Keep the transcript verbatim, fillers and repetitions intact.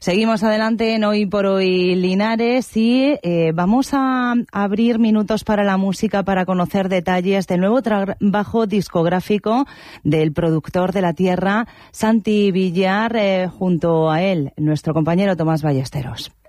Seguimos adelante en Hoy por Hoy Linares y eh, vamos a abrir minutos para la música para conocer detalles del nuevo trabajo discográfico del productor de la tierra, Santi Villar, eh, junto a él, nuestro compañero Tomás Ballesteros.